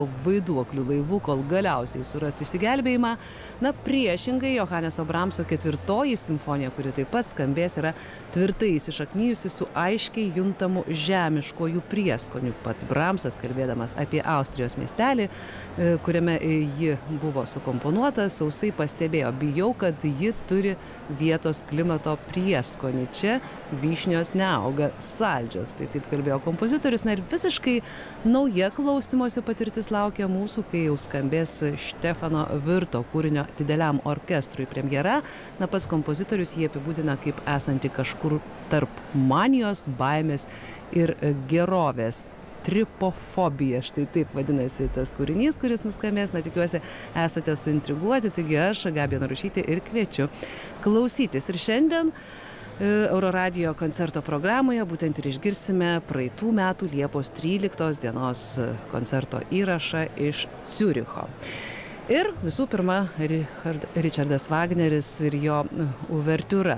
vaiduoklių laivų, kol galiausiai suras išsigelbėjimą. Na, priešingai, Johaneso Bramso 4 simfonija, kuri taip pat skambės, yra tvirtai įsišaknijusi su aiškiai juntamu žemiškojų prieskoniu. Pats Bramsas, kalbėdamas apie Austrijos miestelį, kuriame ji buvo sukomponuota, sausai pastebėjo: bijau, kad ji turi vietos klimato prieskonį. Čia vyšnios neauga saldžios. Tai taip kalbėjo kompozitorius. Na ir visiškai nauja klausymosi patirtis laukia mūsų, kai jau skambės Štefano Virto kūrinio dideliam orkestrui premjera. Na, pats kompozitorius jį apibūdina kaip esanti kažkur tarp manijos, baimės ir gerovės. Tripofobija, štai taip vadinasi tas kūrinys, kuris nuskambės. Na, tikiuosi, esate suintriguoti, taigi aš, Gabija Narušytė, ir kviečiu klausytis. Ir šiandien Euroradijo koncerto programoje būtent ir išgirsime praeitų metų Liepos 13 dienos koncerto įrašą iš Ciuricho. Ir visų pirma, Richardas Wagneris ir jo uvertiūra.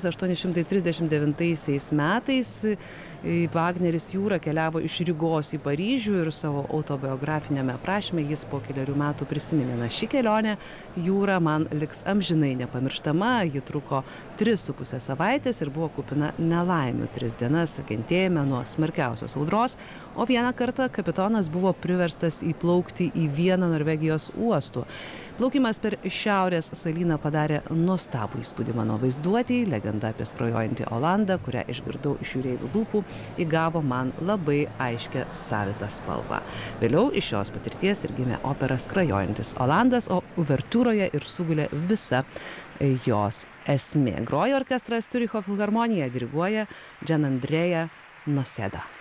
1839 metais Wagneris Jūra keliavo iš Rygos į Paryžių ir savo autobiografinėme aprašyme jis po keliarių metų prisiminė: na, ši kelionė Jūra man liks amžinai nepamirštama, ji truko 3,5 savaitės ir buvo kupina nelaimių. 3 dienas kentėjome nuo smarkiausios audros, o vieną kartą kapitonas buvo priverstas įplaukti į vieną Norvegijos uostų. Plaukimas per Šiaurės salyną padarė nuostabų įspūdį mano vaizduotei. Legenda apie skrajojantį Olandą, kurią išgirdau iš jūreivių lūpų, įgavo man labai aiškią savitą spalvą. Vėliau iš šios patirties ir gimė opera Skrajojantis Olandas, o uvertiūroje ir sugulė visa jos esmė. Groja orkestras Ciuricho filharmonija, diriguoja Gianandrea Noseda.